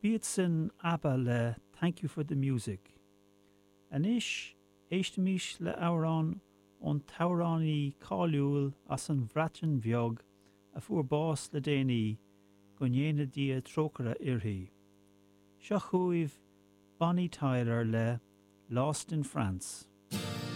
Bíad sin ABBA le Thank You for the Music. Anis, éistimís le árán ón tauránaí cáiliúil as an bhreatain bheag a fuair bás le déanaí go ndéana dia trócara irthaí. Seo chuaibh Bonnie Tyler le Lost in France.